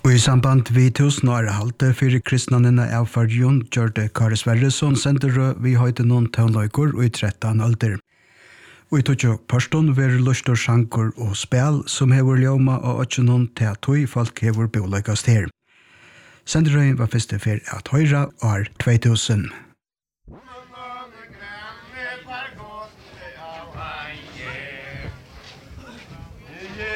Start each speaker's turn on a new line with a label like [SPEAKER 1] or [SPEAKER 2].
[SPEAKER 1] Og I samband vi 1000 år halte fyrir kristnanina av Farjun gjørte Kari Sverresson sendere vi høyde noen tøvnløyker og I 13 alder. Og I tog påstånd ver lustor sjanker og spel som hever ljoma og ikke noen til at folk hever bolaugast her. Sendere var første for at høyra år 2000.